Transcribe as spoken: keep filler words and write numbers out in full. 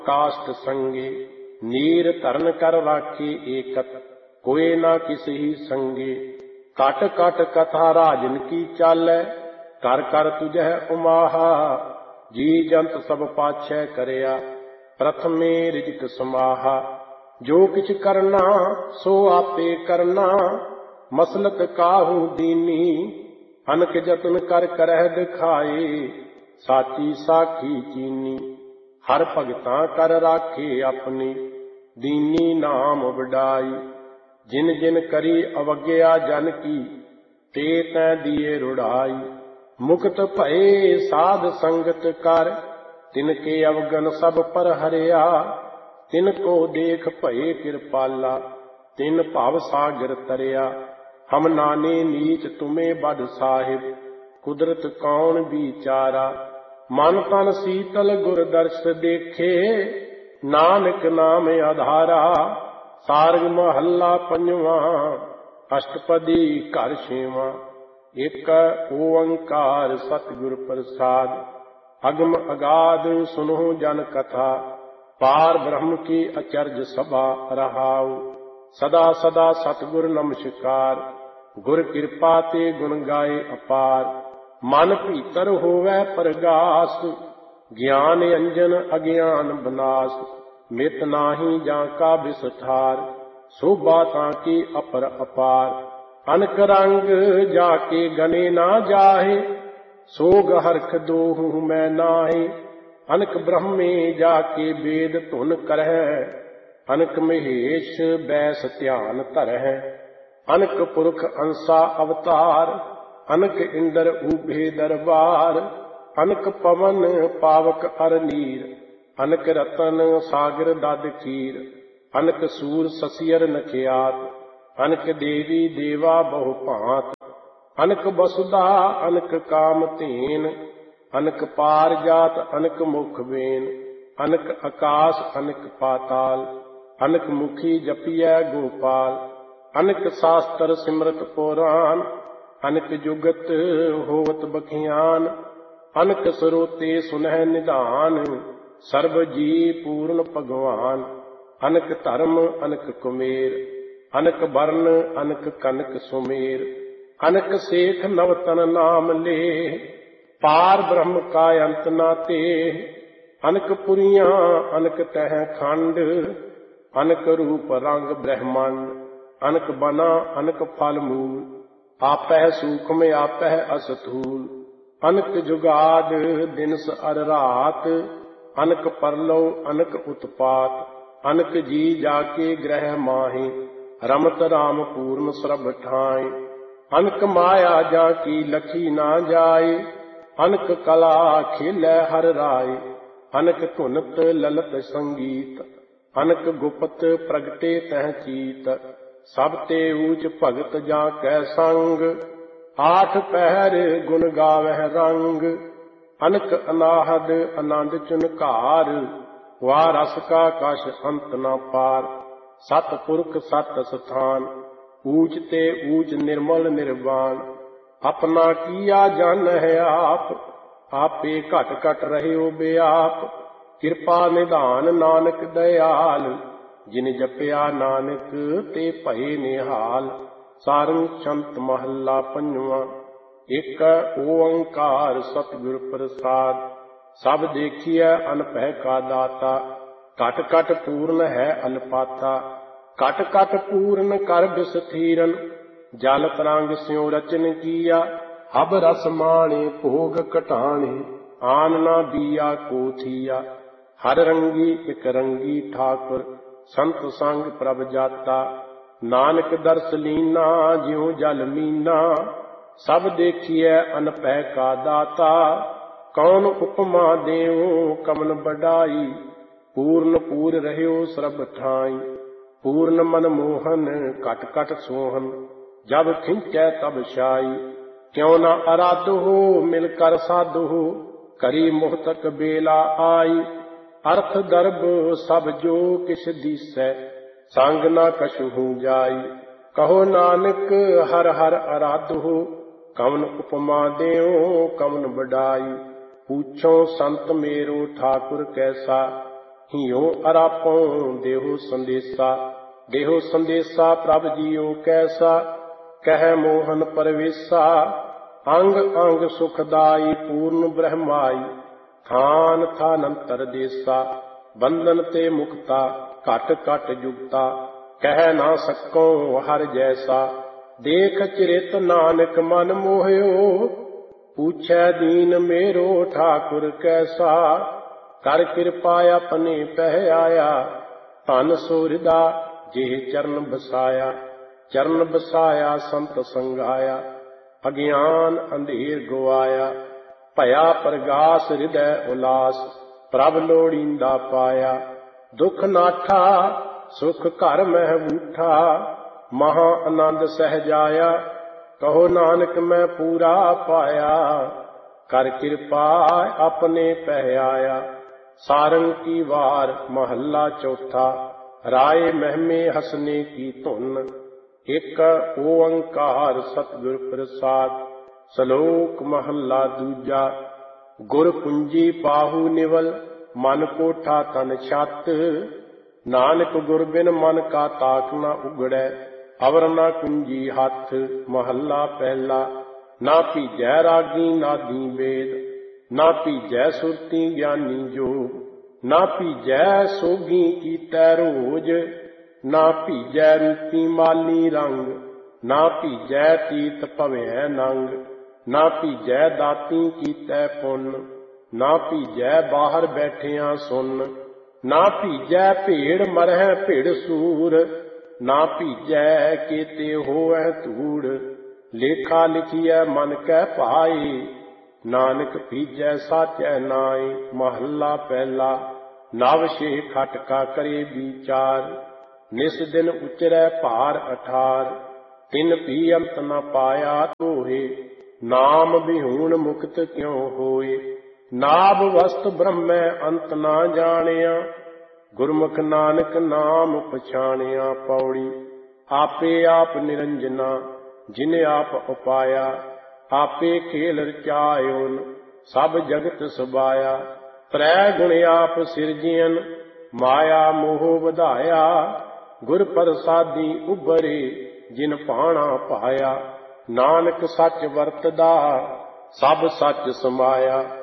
काष्ट संगे, नीर तरन कर राखे एकत, कोई ना किसी ही संगे। कट कट कथा राजन की चालै, कर कर तुझह उमाहा। जी जंत सब पाछै करया, प्रथमे रिजक समाहा। जो किछ करना सो आपे करना, मसलत काहू दीनी। अनक जतन कर करह दिखाए, साची साखी चीनी। हर भगतां कर राखे अपनी, दीनी नाम वडाई। जिन जिन करी अवज्ञा जन की, ते तै दिए रुड़ाई। मुक्त भये साध संगत कर, तिनके अवगन सब पर हरिया। तिनको देख भये कृपाला, तिन भव सागर तरया। हम नाने नीच तुम्हें बद साहिब, कुदरत कौन विचारा। मन तन शीतल गुर दर्श देखे, नानक नाम आधारा। सारग महला पंजवा, अष्टपदी घर छेवा। एक ओंकार सतगुर प्रसाद, अगम अगाध सुनो जन कथा। पार ब्रह्म की अचरज सभा रहाऊ, सदा सदा सतगुर नमस्कार। गुर कृपा ते गुण गाए अपार, मन भीतर होवै प्रगास। ज्ञान अंजन अज्ञान बनास, मित नाही जाका विस्तार। शोभा ताकी अपर अपार, अनक रंग जाके गने ना जाहे। सोग हरख दोहू मैं नाहे, अनक ब्रह्मे जाके वेद धुन करह। अनक महेश बैस ध्यान धरह, अनक पुरख अंसा अवतार। अनक इंदर ऊभे दरबार, अनक पवन पावक अर नीर। अनक रतन सागर दद खीर, अनक सूर ससियर नखियात। अनक देवी देवा बहु भांत, अनक वसुधा अनक कामधेन। अनक पार जात अनक मुख वेन, अनक आकाश अनक पाताल। अनक मुखी जपियै गोपाल, अनक शास्त्र सिमरत पुराण। अनक जुगत होवत बखियान, अनक सरोते सुनह निधान। सर्व जी पूर्ण भगवान, अनक धर्म अनक कुमेर। अनक वर्ण अनक कनक सुमेर, अनक सेठ नवतन नाम ले। पार ब्रह्म का अंत ना ते, अनक पुरियां अनक तह खंड। अनक रूप रंग ब्रह्मांड, अनक बना अनक फल मूल। आपह सूक्ष्म आपह अस्थूल, अनक जुगाद दिनस अर रात। अनक परलो अनक उत्पात, अनक जी जाके ग्रह माहे। रमत राम पूर्ण सरब ठाए, अनक माया जाकी लखी ना जाए। अनक कला खेलै हर राय, अनक धुनत ललत संगीत। अनक गुप्त प्रगटे तह चीत, सब ते ऊच भगत जाकै संग। आठ पहर गुण गावह रंग, अनक अनाहद आनंद चुनकार। वा रस का कश अंत न पार, सत पुरख सत स्थान। ऊच ते ऊच निर्मल निर्वाण, अपना किया जान है आप। आपे घट घट रहे हो बेआप, कृपा निधान नानक दयाल। जिन जपया नानक ते भये निहाल। सारंग संत महला पंजवा, एक ओंकार सतगुर प्रसाद। सब देखिए अनपह का दाता, घट घट पूर्ण है अनपाता। घट घट पूर्ण कर विस्थिरन, जल तरंग स्यों रचन किया। हब रस माणे भोग कटाने, आन ना दिया को थिया। हर रंगी एक रंगी ठाकुर, संत संग प्रभ जाता। नानक दर्श लीना ज्यों जल मीना, सब देखिए अनपह का दाता। कौन उपमा देवो कमन बढ़ाई, पूर्ण पूर रह्यो सरब ठाई। पूर्ण मन मोहन घट घट सोहन, जब खिंचै तब छाई। क्यों न आराधो हो मिलकर साधो, करी मुहतक बेला आई। अर्थ दर्भ सब जो किस दिसै, संग न कछुहु जाई। कहो नानक हर हर आराधो, कवन उपमा देओ कवन बढ़ाई। पूछो संत मेरो ठाकुर कैसा, हियो अरापों देहो संदेशा, देहो संदेशा प्रभ जियो कैसा, कह मोहन परवेशा, अंग अंग सुखदाई पूर्ण ब्रह्माई, थान थानंतर देसा, बंधन ते मुक्ता, घट घट जुगता, कह ना सको हर जैसा, देख चिरित नानक मन मोहयो, पूछै दीन मेरो ठाकुर कैसा, कर कृपा अपने पह आया, धन सोहृदा जेह चरण बसाया, चरण बसाया संत संगाया, अज्ञान अंधेर गवाया, भया प्रगास हृदय उलास, प्रभ लोड़ींदा पाया, दुख नाठा सुख घर मह बूठा, महा आनंद सहजाया, कहो नानक मैं पूरा पाया, कर कृपा अपने पह आया। सारंग की वार महला चौथा, राय महमे हसने की धुन, एक ओंकार सतगुर प्रसाद, सलोक महला दूजा, गुर कुंजी पाहु निवल, मन कोठा तन छत, नानक गुर बिन मन का ताक न उगड़ै, अवर न कुंजी हथ। महला पहला, ना भीजै रागी नादी वेद, ना भीजै सुरती ज्ञानी जोग, ना भीजै सोगी कीतै रोज, ना भीजै रूपी माली रंग, ना भीजै तीत भवै नंग, ना भीजै दाती कीतै पुन्न, ना भीजै बाहर बैठिया सुन, ना भीजै भेड़ मरह भिड़ सूर, ना भीजै केते होवै धूड़, लेखा लिखिए मन कै पाए, नानक भीजै साचै नाए। महला पहला, नव छे खटका करे विचार, निस दिन उचरै भार अठार, तिन भी अंत न पाया तोहे, नाम विहूण मुक्त क्यों होए। नाभ वस्त ब्रह्मै अंत ना जानिया, गुरमुख नानक नाम पछाणिया। पौड़ी, आपे आप निरंजना, जिने आप उपाया, आपे खेल रचायोन, सब जगत सबाया। त्रै गुण आप सिरजियन, माया मोह बधाया, गुर प्रसादी उबरे, जिन पाणा पाया। नानक सच वरतदा, सब सच समाया।